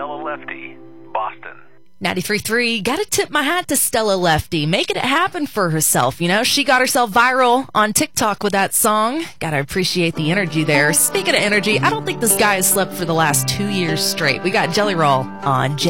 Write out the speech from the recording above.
Stella Lefty, Boston. 93.3, gotta tip my hat to Stella Lefty, making it happen for herself. You know, she got herself viral on TikTok with that song. Gotta appreciate the energy there. Speaking of energy, I don't think this guy has slept for the last 2 years straight. We got Jelly Roll on